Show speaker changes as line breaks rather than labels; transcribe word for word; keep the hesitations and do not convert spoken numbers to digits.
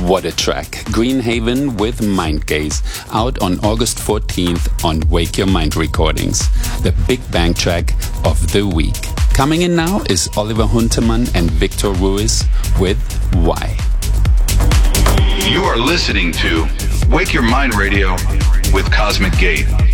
What a track. Greenhaven with Mind Gaze, out on August fourteenth on Wake Your Mind Recordings. The Big Bang track of the week. Coming in now is Oliver Huntemann and Victor Ruiz with Why.
You are listening to Wake Your Mind Radio with Cosmic Gate.